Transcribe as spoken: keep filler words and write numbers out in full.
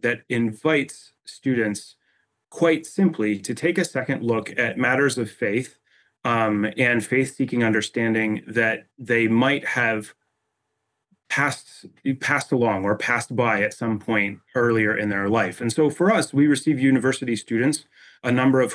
that invites students quite simply to take a second look at matters of faith um, and faith-seeking understanding that they might have passed passed along or passed by at some point earlier in their life. And so for us, we receive university students, a number of